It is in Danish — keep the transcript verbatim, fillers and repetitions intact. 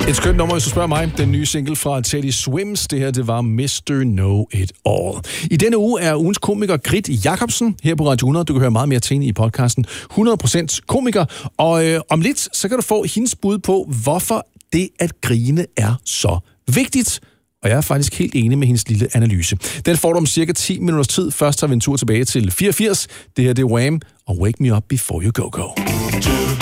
Et skønt nummer, hvis du spørger mig. Den nye single fra Teddy Swims. Det her, det var mister Know It All. I denne uge er ugens komiker Grit Jacobsen her på Radio hundrede. Du kan høre meget mere til hende i podcasten hundrede procent komiker. Og øh, om lidt, så kan du få hendes bud på, hvorfor det at grine er så vigtigt. Og jeg er faktisk helt enig med hendes lille analyse. Den får du om cirka ti minutters tid. Først tager vi en tur tilbage til fireogfirs. Det her, det er Wham! Og Wake Me Up Before You Go Go.